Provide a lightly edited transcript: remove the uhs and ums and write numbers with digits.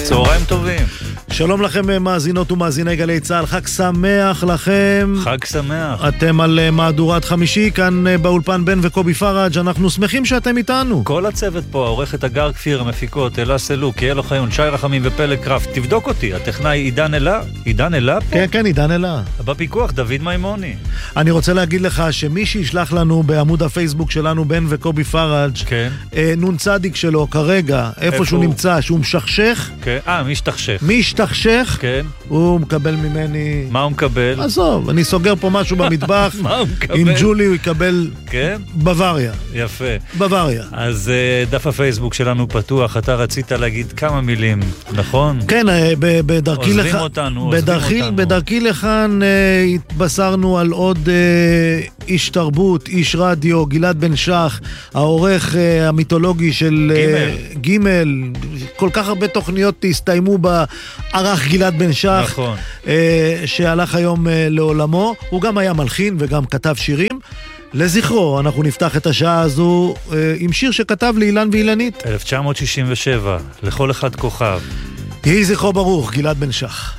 צהריים טובים. שלום לכם מאזינות ומאזיני גלי צהל, חג שמח לכם. חג שמח. אתם על מהדורת חמישי, כאן באולפן בן וקובי פראג', אנחנו שמחים שאתם איתנו. כל הצוות פה, העורכת הגר כפיר, המפיקות, אלה סלוק, יאל אוחיון, שי רחמים ופלג קראפט. תבדוק אותי, הטכנאי עידן אלה? עידן אלה פה? כן, עידן אלה. בפיקוח, דוד מימוני. אני רוצה להגיד לך שמי שישלח לנו בעמוד הפייסבוק שלנו, בן וקובי פראג', כן. נון צדיק שלו כרגע, איפה שהוא נמצא, שהוא משכשך. כן. משתכשך. משתכשך. כן. הוא מקבל ממני... מה הוא מקבל? עזוב, אני סוגר פה משהו במטבח. מה הוא מקבל? עם ג'ולי הוא יקבל... כן? בוואריה. יפה. בוואריה. אז דף הפייסבוק שלנו פתוח, אתה רצית להגיד כמה מילים, נכון? כן, בדרכי עוזבים אותנו. בדרכי לכאן התבשרנו על עוד איש תרבות, איש רדיו, גלעד בן שח, העורך המיתולוגי של גימל. כל כך הרבה תוכניות הסתיימו בערך גלעד בן שח, נכון. שהלך היום לעולמו. הוא גם היה מלחין וגם כתב שירים. לזכרו, אנחנו נפתח את השעה הזו עם שיר שכתב לאילן ואילנית. 1967, לכל אחד כוכב. יהי זכרו ברוך, גלעד בן שח.